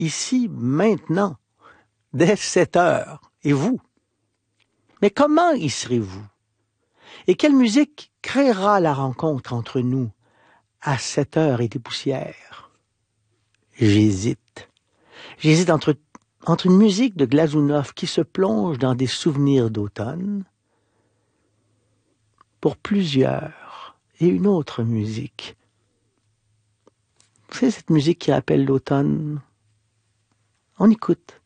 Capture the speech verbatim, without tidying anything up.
ici, maintenant, dès sept heures. Et vous? Mais comment y serez-vous? Et quelle musique créera la rencontre entre nous à sept heures et des poussières? J'hésite. J'hésite entre, entre une musique de Glazunov qui se plonge dans des souvenirs d'automne pour plusieurs et une autre musique. Vous savez, cette musique qui rappelle l'automne? On écoute.